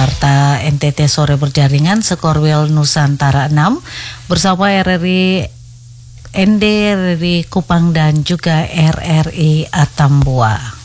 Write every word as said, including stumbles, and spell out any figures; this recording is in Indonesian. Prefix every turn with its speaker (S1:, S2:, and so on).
S1: Warta N T T Sore Berjaringan Sekorwil Nusantara enam bersama R R I N D, R R I Kupang dan juga R R I Atambua.